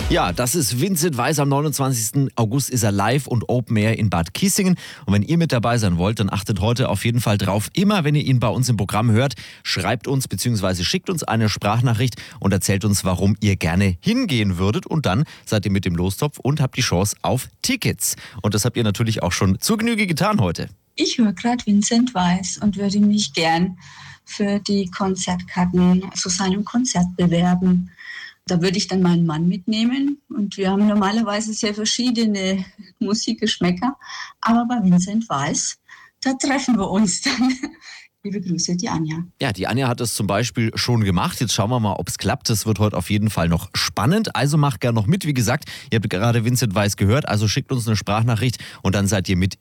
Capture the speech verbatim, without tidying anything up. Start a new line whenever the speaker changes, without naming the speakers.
Ja, das ist Vincent Weiss. Am neunundzwanzigsten August ist er live und Open Air in Bad Kissingen. Und wenn ihr mit dabei sein wollt, dann achtet heute auf jeden Fall drauf. Immer wenn ihr ihn bei uns im Programm hört, schreibt uns bzw. schickt uns eine Sprachnachricht und erzählt uns, warum ihr gerne hingehen würdet. Und dann seid ihr mit dem Lostopf und habt die Chance auf Tickets. Und das habt ihr natürlich auch schon zur Genüge getan heute.
Ich höre gerade Vincent Weiss und würde mich gern für die Konzertkarten zu seinem Konzert bewerben. Da würde ich dann meinen Mann mitnehmen und wir haben normalerweise sehr verschiedene Musikgeschmäcker, aber bei Vincent Weiss, da treffen wir uns dann. Liebe Grüße, die Anja.
Ja, die Anja hat es zum Beispiel schon gemacht. Jetzt schauen wir mal, ob es klappt. Das wird heute auf jeden Fall noch spannend. Also macht gerne noch mit. Wie gesagt, ihr habt gerade Vincent Weiss gehört, also schickt uns eine Sprachnachricht und dann seid ihr mit